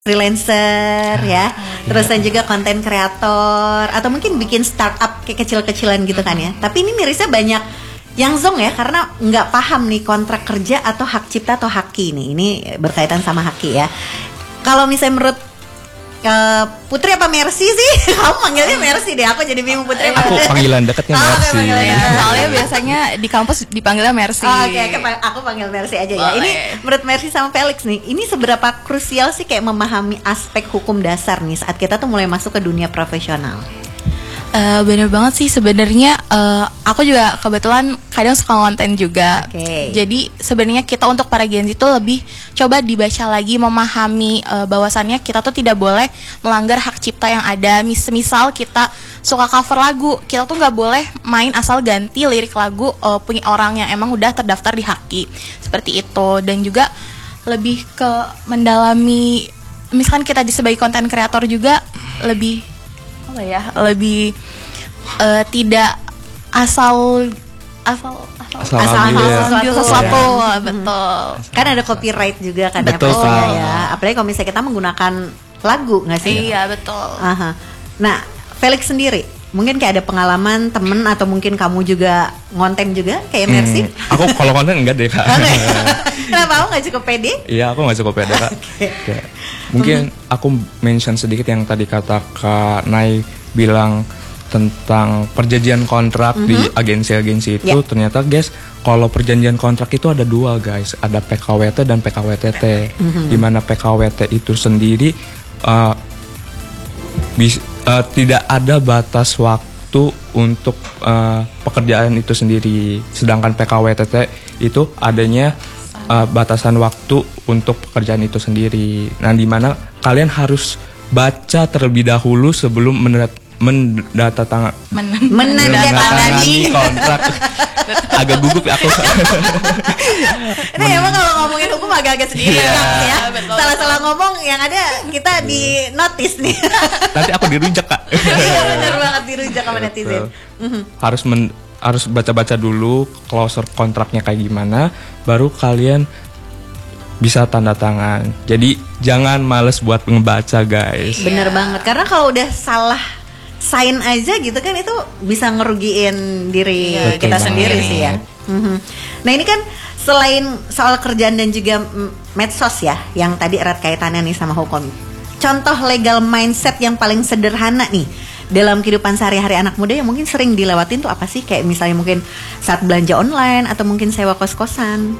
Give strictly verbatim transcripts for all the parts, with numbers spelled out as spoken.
freelancer ya, terus dan juga konten kreator atau mungkin bikin startup kayak kecil-kecilan gitu kan ya. Tapi ini mirisnya banyak yang zong ya karena nggak paham nih kontrak kerja atau hak cipta atau haki nih. Ini berkaitan sama haki ya. Kalau misalnya menurut Uh, Putri apa Mercy sih? Kamu manggilnya Mercy deh, aku jadi bingung Putri. Aku panggilan dekatnya oh, Mercy. Okay, ya, soalnya biasanya di kampus dipanggilnya Mercy. Oh, Oke, okay, okay, aku panggil Mercy aja ya. Ini menurut Mercy sama Felix nih, ini seberapa krusial sih kayak memahami aspek hukum dasar nih saat kita tuh mulai masuk ke dunia profesional? Uh, bener banget sih sebenarnya. Uh, aku juga kebetulan kadang suka konten juga. Okay. Jadi sebenarnya kita untuk para Gen Z itu lebih coba dibaca lagi, memahami uh, bahwasannya kita tuh tidak boleh melanggar hak cipta yang ada. Mis- misal kita suka cover lagu, kita tuh nggak boleh main asal ganti lirik lagu uh, punya orang yang emang udah terdaftar di Haki. Seperti itu. Dan juga lebih ke mendalami, misalkan kita di sebagai konten kreator juga lebih apa ya, lebih uh, tidak asal asal asal, asal ambil, ambil sesuatu, ya. Betul. Kan ada copyright juga kan ya, betul, pastinya ya. Apalagi kalau misalnya kita menggunakan lagu, nggak sih? Iya betul. Aha. Nah, Felix sendiri, mungkin kayak ada pengalaman temen atau mungkin kamu juga ngonten juga kayak Mercy? Hmm, aku kalau konten enggak deh kak. Kenapa aku nggak cukup pede? Iya, aku nggak cukup pede kak. Okay. Mungkin mm-hmm. aku mention sedikit yang tadi kata Kak Nay bilang tentang perjanjian kontrak mm-hmm. di agensi-agensi itu. Yeah. Ternyata guys, kalau perjanjian kontrak itu ada dua guys, ada P K W T dan P K W T T. Mm-hmm. Di mana P K W T itu sendiri uh, bis, uh, tidak ada batas waktu untuk uh, pekerjaan itu sendiri. Sedangkan P K W T T itu adanya Uh, batasan waktu untuk pekerjaan itu sendiri. Nah, di mana kalian harus baca terlebih dahulu sebelum mendat- mendatangani Men- menandatangani kontrak. Agak gugup ya aku. Ini emang kalau ngomongin hukum agak-agak sedikit yeah. ya. Salah-salah ngomong yang ada kita di notice nih. Nanti aku dirujak kak. Iya benar banget, dirujak sama netizen. Harus men harus baca-baca dulu klausul kontraknya kayak gimana, baru kalian bisa tanda tangan. Jadi jangan males buat ngebaca guys. Bener banget, karena kalau udah salah sign aja gitu kan itu bisa ngerugiin diri Betul kita banget. sendiri sih ya. Mm-hmm. Nah ini kan selain soal kerjaan dan juga medsos ya, yang tadi erat kaitannya nih sama hukum. Contoh legal mindset yang paling sederhana nih dalam kehidupan sehari-hari anak muda yang mungkin sering dilewatin tuh apa sih? Kayak misalnya mungkin saat belanja online atau mungkin sewa kos-kosan.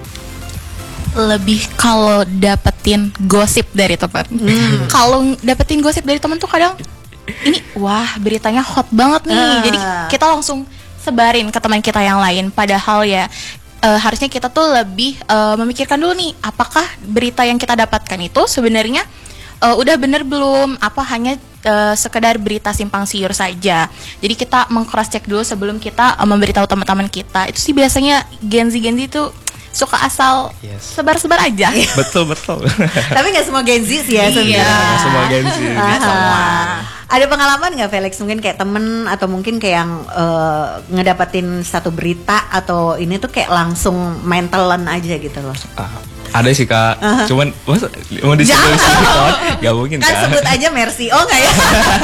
Lebih kalau dapetin gosip dari teman. Hmm. Kalau dapetin gosip dari teman tuh kadang ini wah beritanya hot banget nih. Uh. Jadi kita langsung sebarin ke teman kita yang lain. Padahal ya uh, harusnya kita tuh lebih uh, memikirkan dulu nih, apakah berita yang kita dapatkan itu sebenarnya uh, udah bener belum? Apa hanya Uh, sekedar berita simpang siur saja. Jadi kita meng-cross check dulu sebelum kita uh, memberitahu teman-teman kita. Itu sih biasanya Gen Z Gen Z itu suka asal yes. sebar-sebar aja. Betul betul. Tapi nggak semua Gen Z sih ya sebenarnya. Nggak semua Gen Z. Semua. Ada pengalaman nggak Felix? Mungkin kayak temen atau mungkin kayak yang uh, ngedapetin satu berita atau ini tuh kayak langsung mentalan aja gitu loh. Ah. Ada sih kak, uh-huh. cuman masa, mau disebut gak mungkin kan kak. Sebut aja Mercy, oh nggak ya?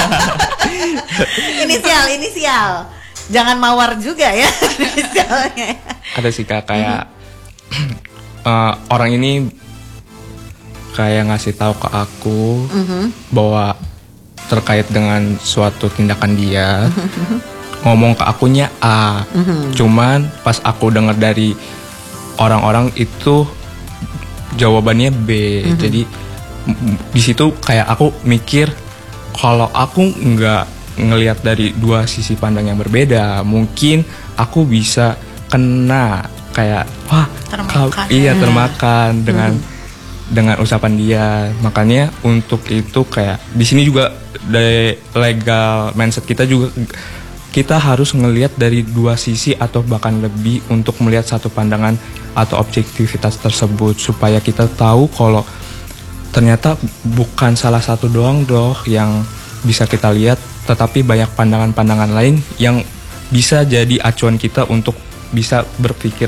Inisial, inisial, jangan mawar juga ya inisialnya. Ada sih kak, kayak uh-huh. uh, orang ini kayak ngasih tahu ke aku uh-huh. bahwa terkait dengan suatu tindakan dia, uh-huh. ngomong ke akunya A, uh-huh. cuman pas aku dengar dari orang-orang itu jawabannya B. Mm-hmm. Jadi di situ kayak aku mikir kalau aku nggak ngelihat dari dua sisi pandang yang berbeda, mungkin aku bisa kena kayak wah termakan. Iya termakan dengan mm-hmm. dengan ucapan dia. Makanya untuk itu kayak di sini juga dari legal mindset kita juga kita harus ngelihat dari dua sisi atau bahkan lebih untuk melihat satu pandangan atau objektivitas tersebut supaya kita tahu kalau ternyata bukan salah satu doang doh yang bisa kita lihat, tetapi banyak pandangan-pandangan lain yang bisa jadi acuan kita untuk bisa berpikir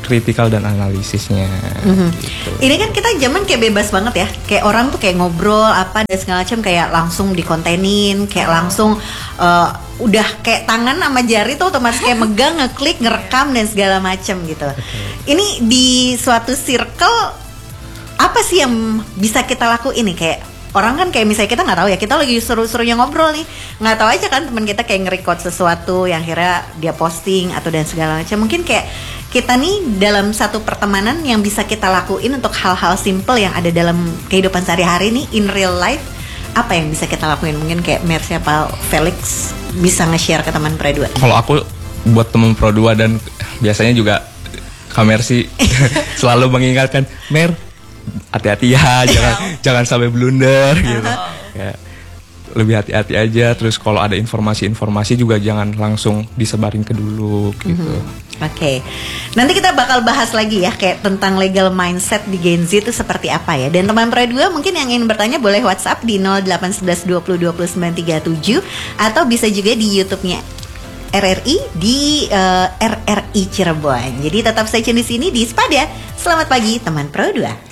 kritikal dan analisisnya. Mhm. Gitu. Ini kan kita zaman kayak bebas banget ya. Kayak orang tuh kayak ngobrol apa dan segala macam kayak langsung dikontenin, kayak langsung uh, udah kayak tangan sama jari tuh otomatis kayak megang, ngeklik, ngerekam dan segala macam gitu. Ini di suatu circle apa sih yang bisa kita lakuin nih kayak orang kan kayak misalnya kita nggak tahu ya, kita lagi seru-serunya ngobrol nih, nggak tahu aja kan teman kita kayak nge-record sesuatu yang akhirnya dia posting atau dan segala macam. Mungkin kayak kita nih dalam satu pertemanan yang bisa kita lakuin untuk hal-hal simple yang ada dalam kehidupan sehari-hari nih in real life, apa yang bisa kita lakuin? Mungkin kayak Mercy apa Felix bisa nge-share ke teman Pro dua. Kalau aku buat teman Pro dua dan biasanya juga Kak Mercy selalu mengingatkan, Mer, hati-hati ya, jangan jangan sampai blunder gitu. Ya, lebih hati-hati aja. Terus kalau ada informasi-informasi juga jangan langsung disebarin ke dulu gitu. Mm-hmm. Oke, okay. Nanti kita bakal bahas lagi ya kayak tentang legal mindset di Gen Z itu seperti apa ya. Dan teman Pro dua mungkin yang ingin bertanya boleh WhatsApp di nol delapan satu satu dua nol dua nol sembilan tiga tujuh atau bisa juga di YouTube-nya R R I di uh, R R I Cirebon. Jadi tetap stay tune di sini di Spada. Selamat pagi teman Pro dua.